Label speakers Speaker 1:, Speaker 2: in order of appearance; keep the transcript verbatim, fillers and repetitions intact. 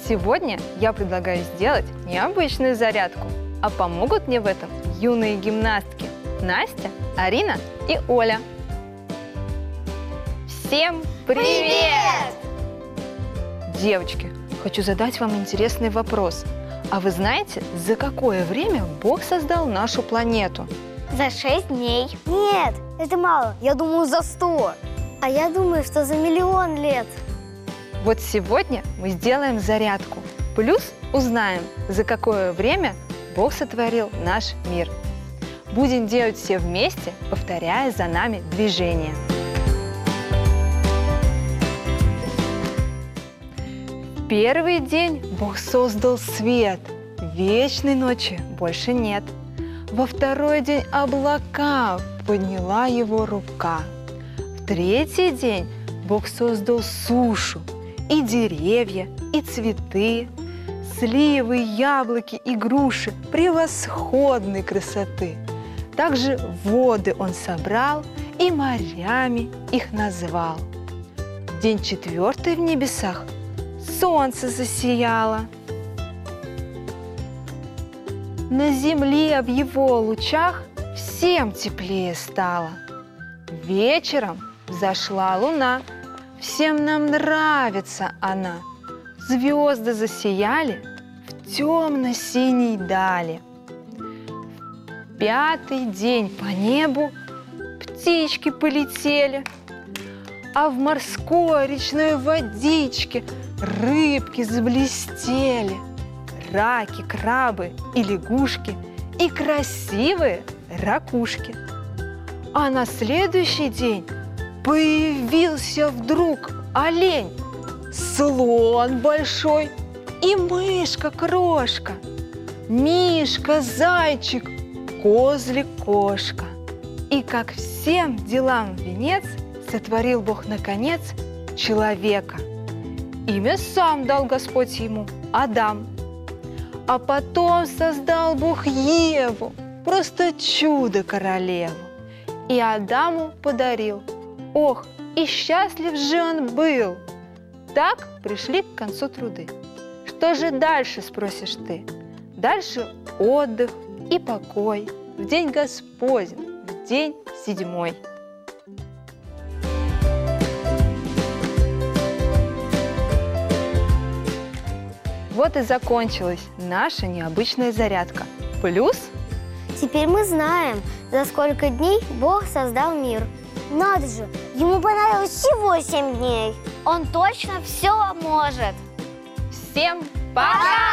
Speaker 1: Сегодня я предлагаю сделать необычную зарядку, а помогут мне в этом юные гимнастки Настя, Арина и Оля. Всем привет! Девочки, хочу задать вам интересный вопрос. А вы знаете, за какое время Бог создал нашу планету?
Speaker 2: За шесть дней. Нет, это мало. Я думаю, за сто. А я думаю, что за миллион лет.
Speaker 1: Вот сегодня мы сделаем зарядку. Плюс узнаем, за какое время Бог сотворил наш мир. Будем делать все вместе, повторяя за нами движение. В первый день Бог создал свет. Вечной ночи больше нет. Во второй день облака, подняла его рука. В третий день Бог создал сушу, и деревья, и цветы, сливы, яблоки и груши превосходной красоты. Также воды Он собрал и морями их назвал. В день четвертый в небесах солнце засияло. На земле в его лучах всем теплее стало. Вечером взошла луна, всем нам нравится она. Звезды засияли в темно-синей дали. В пятый день по небу птички полетели, а в морской речной водичке рыбки заблестели. Раки, крабы и лягушки, и красивые ракушки. А на следующий день появился вдруг олень, слон большой и мышка-крошка, мишка, зайчик, козлик, кошка. И как всем делам венец сотворил Бог наконец человека. Имя сам дал Господь ему – Адам. А потом создал Бог Еву, просто чудо-королеву, и Адаму подарил. Ох, и счастлив же он был! Так пришли к концу труды. Что же дальше, спросишь ты? Дальше отдых и покой в день Господень, в день седьмой. Вот и закончилась наша необычная зарядка. Плюс
Speaker 2: Теперь мы знаем, за сколько дней Бог создал мир. Надо же, ему понадобилось всего семь дней. Он точно все может.
Speaker 1: всем пока!